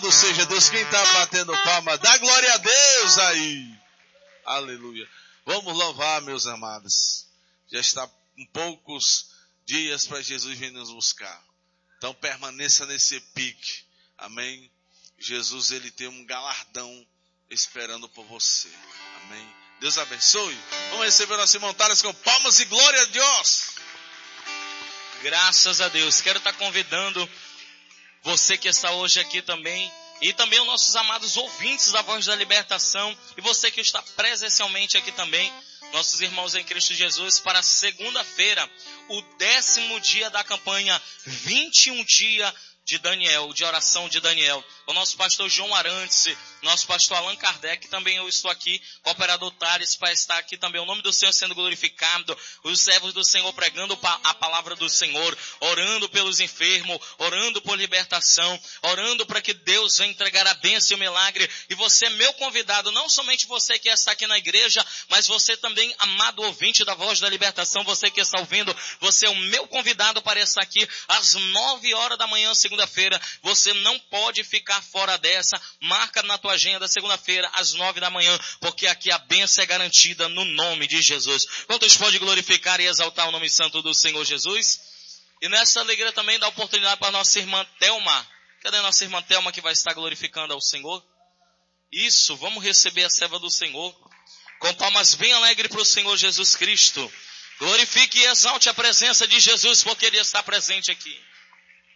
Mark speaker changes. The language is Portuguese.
Speaker 1: Louvado seja Deus. Quem está batendo palma, dá glória a Deus aí. Aleluia. Vamos louvar, meus amados. Já está em poucos dias para Jesus vir nos buscar. Então permaneça nesse pique. Amém. Jesus, ele tem um galardão esperando por você. Amém. Deus abençoe. Vamos receber o nosso irmão Thales com palmas e glória a Deus.
Speaker 2: Graças a Deus. Quero estar convidando você que está hoje aqui também, e também os nossos amados ouvintes da Voz da Libertação, e você que está presencialmente aqui também, nossos irmãos em Cristo Jesus, para segunda-feira, o 10º dia da campanha 21 dia de Daniel, de oração de Daniel. O nosso pastor João Arantes, nosso pastor Allan Kardec, também eu estou aqui, cooperador Tales, para estar aqui também, o nome do Senhor sendo glorificado, os servos do Senhor pregando a palavra do Senhor, orando pelos enfermos, orando por libertação, orando para que Deus venha entregar a bênção e o milagre. E você é meu convidado, não somente você que está aqui na igreja, mas você também, amado ouvinte da Voz da Libertação, você que está ouvindo, você é o meu convidado para estar aqui às 9 horas da manhã, segunda-feira. Você não pode ficar fora dessa. Marca na tua agenda, segunda-feira, às 9 da manhã, porque aqui a bênção é garantida no nome de Jesus. Quantos podem glorificar e exaltar o nome santo do Senhor Jesus? E nessa alegria também dá oportunidade para a nossa irmã Thelma. Cadê a nossa irmã Thelma que vai estar glorificando ao Senhor? Isso, vamos receber a serva do Senhor com palmas bem alegres para o Senhor Jesus Cristo. Glorifique e exalte a presença de Jesus, porque Ele está presente aqui.